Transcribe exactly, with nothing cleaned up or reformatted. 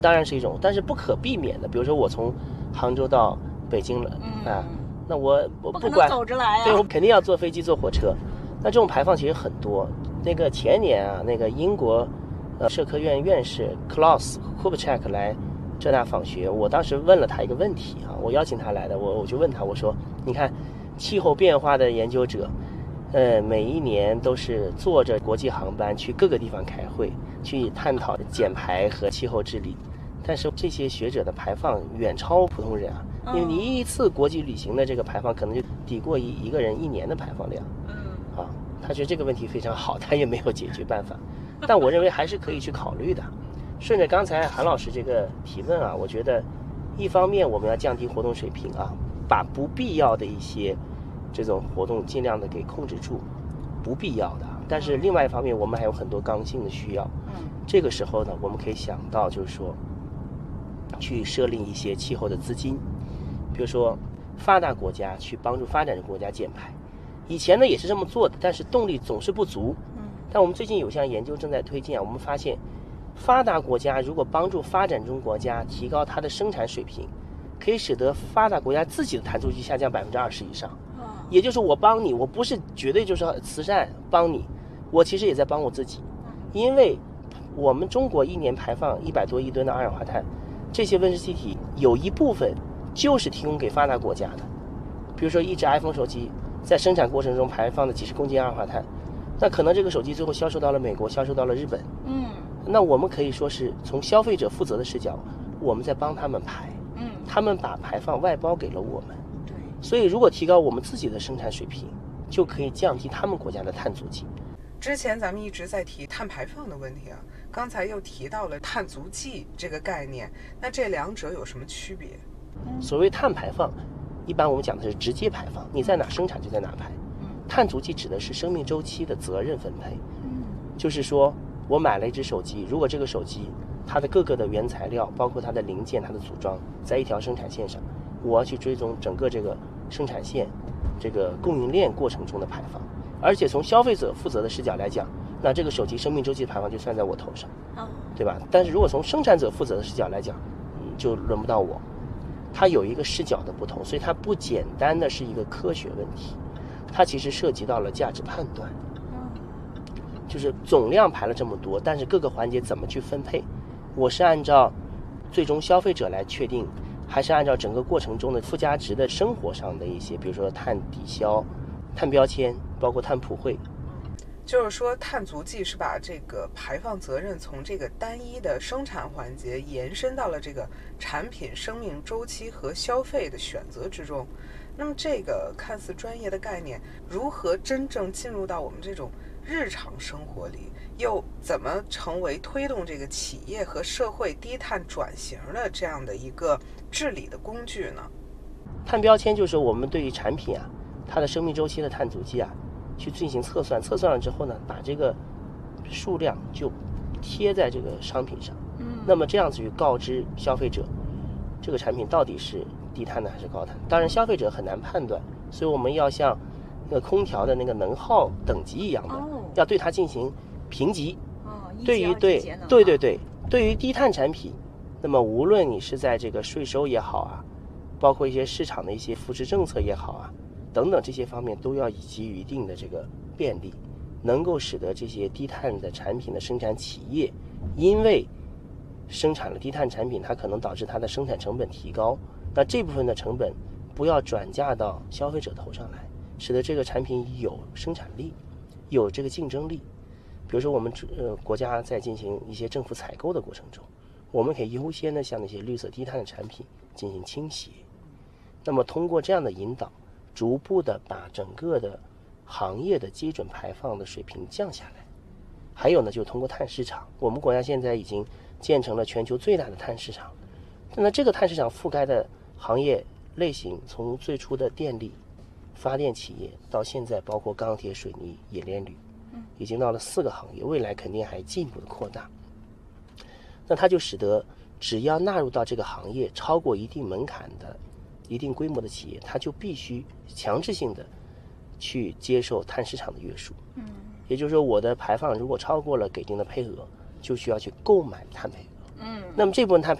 当然是一种，但是不可避免的。比如说我从杭州到北京了、 嗯、 啊，那我我不管走着来啊， 对，我肯定要坐飞机坐火车。那这种排放其实很多。那个前年啊，那个英国呃社科院院士 Klaus Kubitschek 来浙大访学，我当时问了他一个问题啊，我邀请他来的，我我就问他，我说你看气候变化的研究者。呃，每一年都是坐着国际航班去各个地方开会，去探讨减排和气候治理。但是这些学者的排放远超普通人啊，因为你一次国际旅行的这个排放可能就抵过一一个人一年的排放量。 嗯， 啊，他觉得这个问题非常好，他也没有解决办法。但我认为还是可以去考虑的。顺着刚才韩老师这个提问啊，我觉得一方面我们要降低活动水平啊，把不必要的一些这种活动尽量的给控制住，不必要的。但是另外一方面，我们还有很多刚性的需要。 嗯， 这个时候呢，我们可以想到就是说，去设立一些气候的资金，比如说发达国家去帮助发展中国家减排。以前呢也是这么做的，但是动力总是不足。 嗯， 但我们最近有项研究正在推进啊，我们发现，发达国家如果帮助发展中国家提高它的生产水平，可以使得发达国家自己的碳足迹下降百分之二十以上。也就是我帮你，我不是绝对就是慈善帮你，我其实也在帮我自己。因为我们中国一年排放一百多亿吨的二氧化碳，这些温室气体有一部分就是提供给发达国家的。比如说一只 iPhone 手机在生产过程中排放的几十公斤二氧化碳，那可能这个手机最后销售到了美国，销售到了日本。 嗯， 那我们可以说是从消费者负责的视角，我们在帮他们排。 嗯， 他们把排放外包给了我们。所以如果提高我们自己的生产水平，就可以降低他们国家的碳足迹。 之前咱们一直在提碳排放的问题啊，刚才又提到了碳足迹这个概念，那这两者有什么区别？ 所谓碳排放，一般我们讲的是直接排放，你在哪生产就在哪排。碳足迹指的是生命周期的责任分配。就是说我买了一只手机，如果这个手机它的各个的原材料，包括它的零件、它的组装，在一条生产线上，我要去追踪整个这个生产线这个供应链过程中的排放。而且从消费者负责的视角来讲，那这个手机生命周期的排放就算在我头上，对吧？但是如果从生产者负责的视角来讲，就轮不到我。它有一个视角的不同，所以它不简单的是一个科学问题，它其实涉及到了价值判断。就是总量排了这么多，但是各个环节怎么去分配，我是按照最终消费者来确定，还是按照整个过程中的附加值的生活上的一些，比如说碳抵消、碳标签，包括碳普惠。 就是说碳足迹是把这个排放责任从这个单一的生产环节延伸到了这个产品生命周期和消费的选择之中。那么这个看似专业的概念，如何真正进入到我们这种日常生活里，又怎么成为推动这个企业和社会低碳转型的这样的一个治理的工具呢？ 碳标签就是我们对于产品啊，它的生命周期的碳足迹啊，去进行测算，测算了之后呢，把这个数量就贴在这个商品上。嗯，那么这样子去告知消费者，这个产品到底是低碳的还是高碳。当然消费者很难判断，所以我们要像那个空调的那个能耗等级一样的，哦、要对它进行评级。 哦， 对于对对对对，对于低碳产品，那么无论你是在这个税收也好啊，包括一些市场的一些扶持政策也好啊，等等这些方面都要给予一定的这个便利，能够使得这些低碳的产品的生产企业，因为生产了低碳产品，它可能导致它的生产成本提高，那这部分的成本不要转嫁到消费者头上来，使得这个产品有生产力，有这个竞争力。比如说我们呃国家在进行一些政府采购的过程中，我们可以优先的向那些绿色低碳的产品进行倾斜。那么通过这样的引导，逐步的把整个的行业的基准排放的水平降下来。还有呢，就通过碳市场，我们国家现在已经建成了全球最大的碳市场。那这个碳市场覆盖的行业类型，从最初的电力、发电企业，到现在包括钢铁、水泥、冶炼铝，已经到了四个行业，未来肯定还进一步的扩大。那它就使得只要纳入到这个行业超过一定门槛的一定规模的企业，它就必须强制性的去接受碳市场的约束。也就是说，我的排放如果超过了给定的配额，就需要去购买碳配额。 嗯， 那么这部分碳